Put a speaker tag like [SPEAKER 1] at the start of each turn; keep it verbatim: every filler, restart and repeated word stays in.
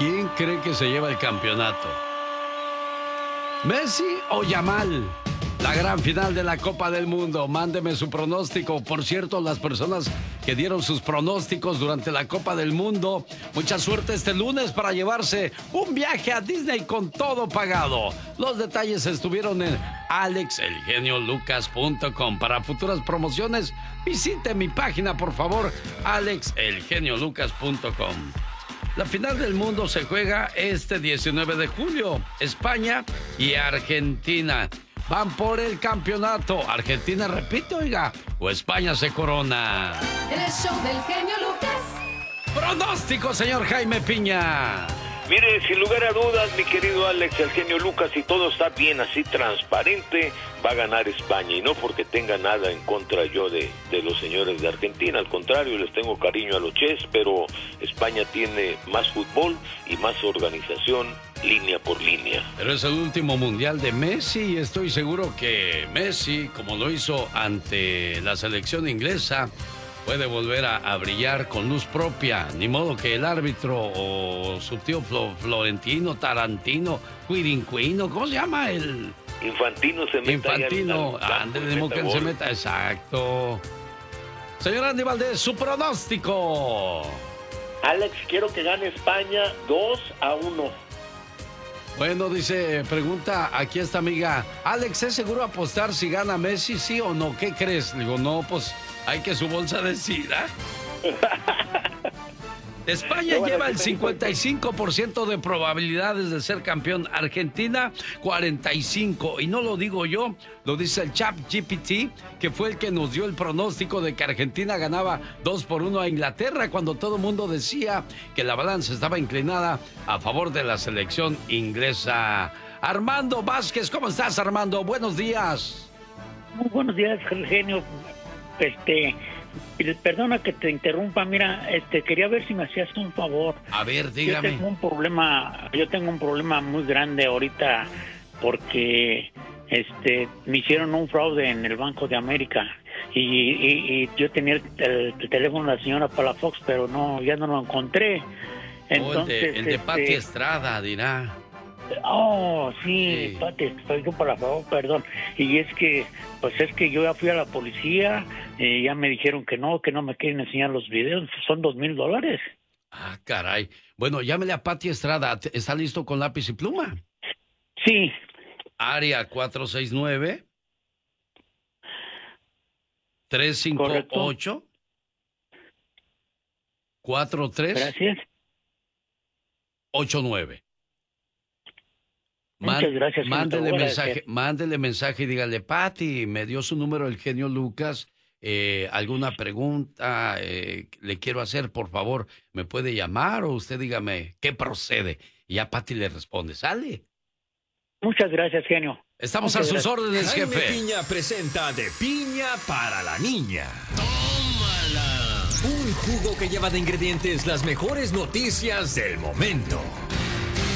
[SPEAKER 1] ¿Quién cree que se lleva el campeonato? ¿Messi o Yamal? La gran final de la Copa del Mundo. Mándeme su pronóstico. Por cierto, las personas que dieron sus pronósticos durante la Copa del Mundo, mucha suerte este lunes para llevarse un viaje a Disney con todo pagado. Los detalles estuvieron en alex el genio lucas punto com. Para futuras promociones, visite mi página, por favor, alex el genio lucas punto com. La final del mundo se juega este diecinueve de julio. España y Argentina van por el campeonato. Argentina repite, oiga, o España se corona.
[SPEAKER 2] En el show del genio Lucas.
[SPEAKER 1] Pronóstico, señor Jaime Piña.
[SPEAKER 3] Mire, sin lugar a dudas, mi querido Alex, el genio Lucas, si todo está bien así transparente, va a ganar España. Y no porque tenga nada en contra yo de, de los señores de Argentina. Al contrario, les tengo cariño a los Ches, pero España tiene más fútbol y más organización, línea por línea.
[SPEAKER 1] Pero es el último mundial de Messi y estoy seguro que Messi, como lo hizo ante la selección inglesa, puede volver a, a brillar con luz propia. Ni modo que el árbitro o su tío Flo, Florentino, Tarantino, Quirinquino, ¿cómo se llama el...?
[SPEAKER 3] Infantino se meta.
[SPEAKER 1] Infantino, Andrés de Moca se meta, exacto. Señor Andy Valdés, su pronóstico.
[SPEAKER 4] Alex, quiero que gane España dos a uno.
[SPEAKER 1] Bueno, dice, pregunta aquí esta amiga, Alex, ¿es seguro apostar si gana Messi, sí o no? ¿Qué crees? Digo, no, pues hay que su bolsa decida. España lleva el cincuenta y cinco por ciento de probabilidades de ser campeón. Argentina, cuarenta y cinco. Y no lo digo yo, lo dice el Chat G P T, que fue el que nos dio el pronóstico de que Argentina ganaba dos por uno a Inglaterra, cuando todo el mundo decía que la balanza estaba inclinada a favor de la selección inglesa. Armando Vázquez, ¿cómo estás, Armando? Buenos días.
[SPEAKER 5] Muy buenos días, genio. Este... Perdona que te interrumpa, mira, este quería ver si me hacías un favor.
[SPEAKER 1] A ver, dígame.
[SPEAKER 5] Yo tengo un problema, yo tengo un problema muy grande ahorita porque este me hicieron un fraude en el Banco de América y, y, y yo tenía el, el, el teléfono de la señora Palafox, pero no, ya no lo encontré.
[SPEAKER 1] Entonces, oh, el de, el de este, Pati Estrada, dirá.
[SPEAKER 5] Oh, sí, sí. Pati, estoy yo para favor, perdón. Y es que, pues es que yo ya fui a la policía, eh, ya me dijeron que no, que no me quieren enseñar los videos, son dos mil dólares.
[SPEAKER 1] Ah, caray. Bueno, llámele a Pati Estrada, ¿está listo con lápiz y pluma?
[SPEAKER 5] Sí.
[SPEAKER 1] Área cuatro seis nueve, tres cinco ocho, cuatro tres
[SPEAKER 5] Gracias.
[SPEAKER 1] ocho nueve.
[SPEAKER 5] Muchas gracias.
[SPEAKER 1] Mándele mensaje, mándele mensaje y dígale, Pati, me dio su número el genio Lucas, eh, alguna pregunta eh, le quiero hacer, por favor, ¿me puede llamar? O usted dígame, ¿qué procede? Y ya Pati le responde, ¿sale?
[SPEAKER 5] Muchas gracias, genio.
[SPEAKER 1] Estamos
[SPEAKER 5] Muchas
[SPEAKER 1] a sus
[SPEAKER 5] gracias.
[SPEAKER 1] órdenes,
[SPEAKER 6] Jaime
[SPEAKER 1] jefe.
[SPEAKER 6] Piña presenta De Piña para la Niña. ¡Tómala! Un jugo que lleva de ingredientes las mejores noticias del momento.